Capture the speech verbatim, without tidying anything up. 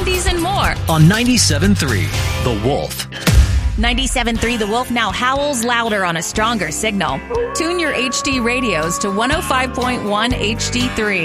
nineties, and more. On ninety-seven point three, The Wolf. ninety-seven point three The Wolf now howls louder on a stronger signal. Tune your H D radios to one oh five point one H D three.